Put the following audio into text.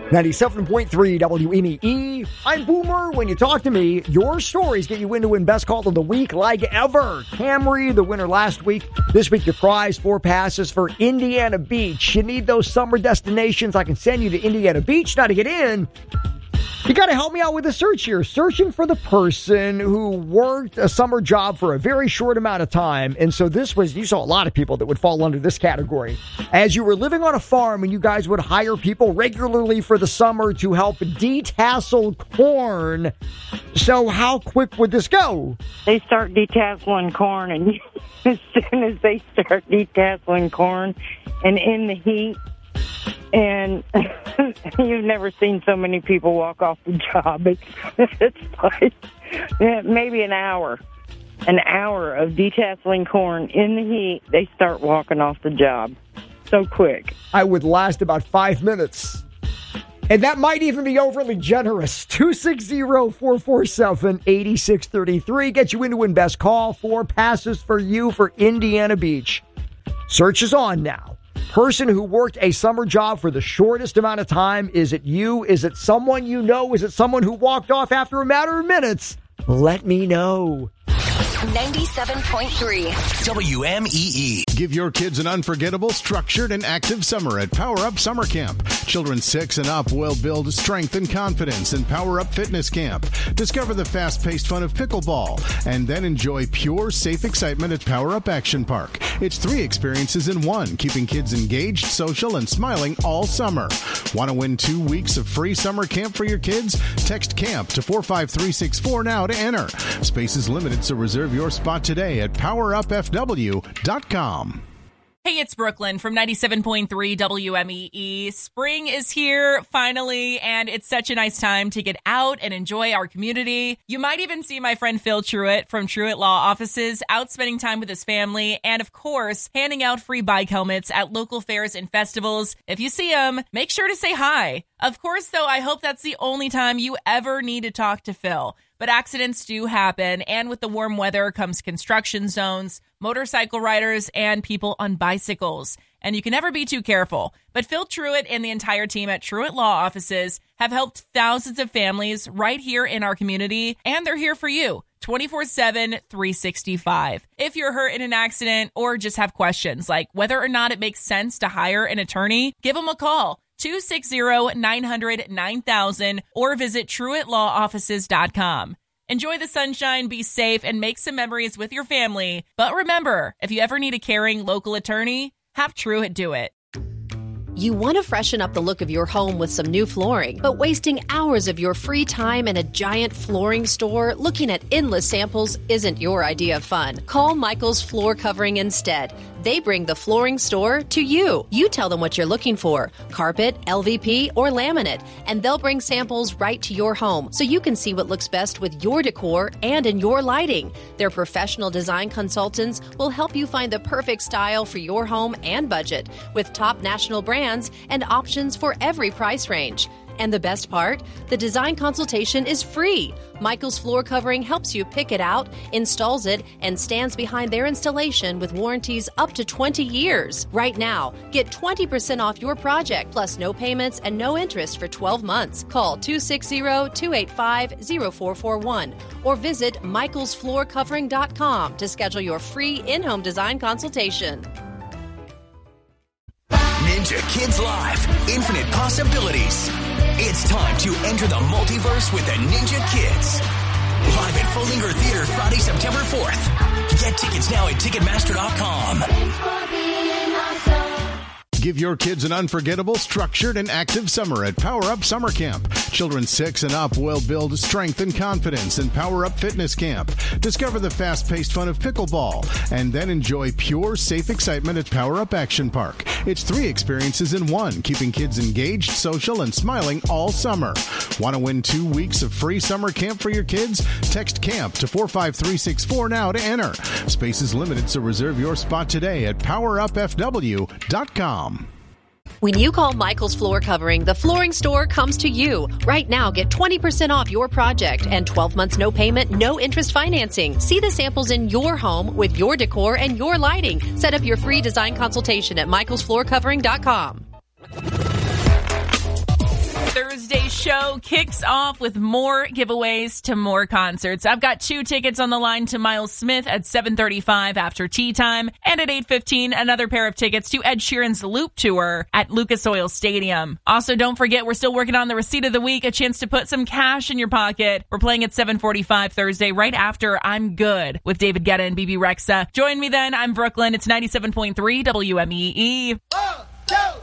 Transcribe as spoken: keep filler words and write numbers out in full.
ninety-seven point three W M E E. I'm Boomer. When you talk to me, your stories get you in to win Best Call of the Week like ever. Camry, the winner last week. This week, your prize, four passes for Indiana Beach. You need those summer destinations. I can send you to Indiana Beach. Now, to get in, you got to help me out with the search here. Searching for the person who worked a summer job for a very short amount of time. And so this was, you saw a lot of people that would fall under this category. As you were living on a farm and you guys would hire people regularly for the summer to help detassel corn. So how quick would this go? They start detasseling corn, and as soon as they start detasseling corn and in the heat, and you've never seen so many people walk off the job. It's, it's like maybe an hour, an hour of detasseling corn in the heat. They start walking off the job so quick. I would last about five minutes. And that might even be overly generous. two six zero, four four seven, eight six three three. Get you in to win Best Call. Four passes for you for Indiana Beach. Search is on now. Person who worked a summer job for the shortest amount of time. Is it you? Is it someone you know? Is it someone who walked off after a matter of minutes? Let me know. ninety-seven point three W M E E. Give your kids an unforgettable, structured, and active summer at Power Up Summer Camp. Children six and up will build strength and confidence in Power Up Fitness Camp. Discover the fast-paced fun of pickleball, and then enjoy pure, safe excitement at Power Up Action Park. It's three experiences in one, keeping kids engaged, social, and smiling all summer. Want to win two weeks of free summer camp for your kids? Text CAMP to four five three six four now to enter. Space is limited, so reserve your spot today at power up f w dot com. Hey, it's Brooklyn from ninety-seven point three W M E E. Spring is here, finally, and it's such a nice time to get out and enjoy our community. You might even see my friend Phil Truitt from Truitt Law Offices out spending time with his family and, of course, handing out free bike helmets at local fairs and festivals. If you see him, make sure to say hi. Of course, though, I hope that's the only time you ever need to talk to Phil. But accidents do happen, and with the warm weather comes construction zones, motorcycle riders, and people on bicycles. And you can never be too careful. But Phil Truitt and the entire team at Truitt Law Offices have helped thousands of families right here in our community, and they're here for you twenty-four seven, three sixty-five. If you're hurt in an accident or just have questions like whether or not it makes sense to hire an attorney, give them a call. two six zero, nine hundred, nine thousand or visit truitt law offices dot com. Enjoy the sunshine, be safe, and make some memories with your family. But remember, if you ever need a caring local attorney, have Truitt do it. You want to freshen up the look of your home with some new flooring, but wasting hours of your free time in a giant flooring store looking at endless samples isn't your idea of fun. Call Michael's Floor Covering instead. They bring the flooring store to you. You tell them what you're looking for, carpet, L V P, or laminate, and they'll bring samples right to your home so you can see what looks best with your decor and in your lighting. Their professional design consultants will help you find the perfect style for your home and budget with top national brands and options for every price range. And the best part? The design consultation is free. Michael's Floor Covering helps you pick it out, installs it, and stands behind their installation with warranties up to twenty years. Right now, get twenty percent off your project, plus no payments and no interest for twelve months. Call two six zero, two eight five, zero four four one or visit michaels floor covering dot com to schedule your free in-home design consultation. Ninja Kids Live, infinite possibilities. It's time to enter the multiverse with the Ninja Kids. Live at Follinger Theater Friday, September fourth. Get tickets now at ticketmaster dot com. Give your kids an unforgettable, structured, and active summer at Power Up Summer Camp. Children six and up will build strength and confidence in Power Up Fitness Camp. Discover the fast-paced fun of pickleball, and then enjoy pure, safe excitement at Power Up Action Park. It's three experiences in one, keeping kids engaged, social, and smiling all summer. Want to win two weeks of free summer camp for your kids? Text CAMP to four five three six four now to enter. Space is limited, so reserve your spot today at power up f w dot com. When you call Michael's Floor Covering, the flooring store comes to you. Right now, get twenty percent off your project and twelve months no payment, no interest financing. See the samples in your home with your decor and your lighting. Set up your free design consultation at michaels floor covering dot com. Wednesday's show kicks off with more giveaways to more concerts. I've got two tickets on the line to Miles Smith at seven thirty-five after tea time, and at eight fifteen, another pair of tickets to Ed Sheeran's Loop Tour at Lucas Oil Stadium. Also, don't forget, we're still working on the receipt of the week, a chance to put some cash in your pocket. We're playing at seven forty-five Thursday, right after I'm Good with David Guetta and B B Rexa. Join me then. I'm Brooklyn. It's ninety-seven point three W M E E.